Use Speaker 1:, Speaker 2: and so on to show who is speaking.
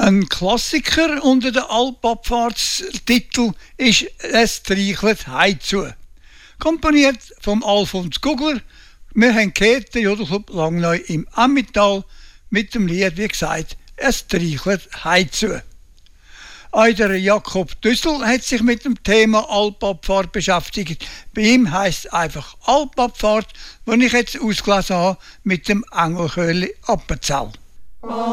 Speaker 1: Ein Klassiker unter den Alpabfahrtstitel ist «Es treichelt heizu». Komponiert vom Alfons Gugler. Wir haben gehört, der Jodelclub Langnau im Emmental mit dem Lied, wie gesagt, «Es treichelt heizu». Auch der Jakob Düssel hat sich mit dem Thema Alpabfahrt beschäftigt. Bei ihm heisst es einfach Alpabfahrt, wo ich jetzt ausgelesen habe mit dem Engelchörli Appenzell.